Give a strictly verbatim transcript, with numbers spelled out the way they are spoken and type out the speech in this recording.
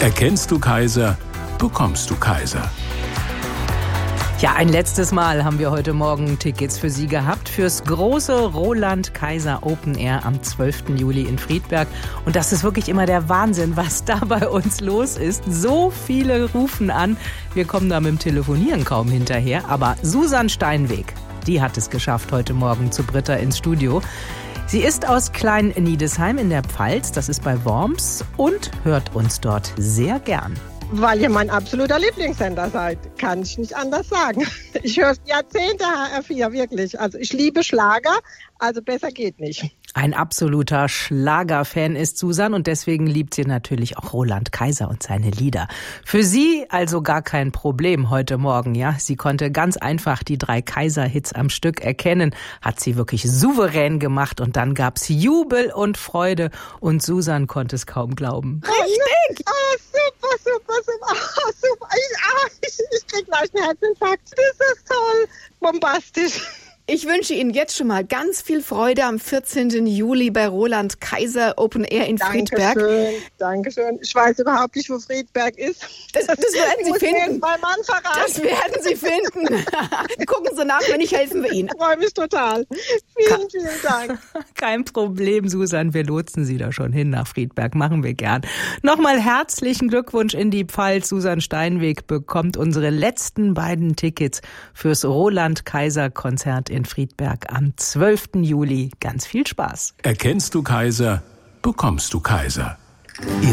Erkennst du Kaiser, bekommst du Kaiser. Ja, ein letztes Mal haben wir heute Morgen Tickets für Sie gehabt fürs große Roland Kaiser Open Air am zwölften Juli in Friedberg. Und das ist wirklich immer der Wahnsinn, was da bei uns los ist. So viele rufen an. Wir kommen da mit dem Telefonieren kaum hinterher. Aber Susan Steinweg, die hat es geschafft heute Morgen zu Britta ins Studio. Sie ist aus Klein-Niedesheim in der Pfalz, das ist bei Worms, und hört uns dort sehr gern. Weil ihr mein absoluter Lieblingssender seid, kann ich nicht anders sagen. Ich höre Jahrzehnte H R vier, wirklich. Also ich liebe Schlager, also besser geht nicht. Ein absoluter Schlagerfan ist Susan und deswegen liebt sie natürlich auch Roland Kaiser und seine Lieder. Für sie also gar kein Problem heute Morgen, ja. Sie konnte ganz einfach die drei Kaiser-Hits am Stück erkennen, hat sie wirklich souverän gemacht und dann gab's Jubel und Freude und Susan konnte es kaum glauben. Richtig! Oh, super, super, super, oh, super. Ich, ah, ich, ich krieg gleich einen Herzinfarkt. Das ist toll, bombastisch. Ich wünsche Ihnen jetzt schon mal ganz viel Freude am vierzehnten Juli bei Roland Kaiser Open Air in Friedberg. Dankeschön, Dankeschön. Ich weiß überhaupt nicht, wo Friedberg ist. Das, das werden Sie ich finden. Mein Mann verraten. Das werden Sie finden. Gucken Sie nach, wenn nicht, helfen wir Ihnen. Ich freue mich total. Vielen, vielen Dank. Kein Problem, Susan. Wir lotsen Sie da schon hin nach Friedberg. Machen wir gern. Nochmal herzlichen Glückwunsch in die Pfalz. Susan Steinweg bekommt unsere letzten beiden Tickets fürs Roland Kaiser Konzert in Friedberg am zwölften Juli. Ganz viel Spaß. Erkennst du Kaiser, bekommst du Kaiser.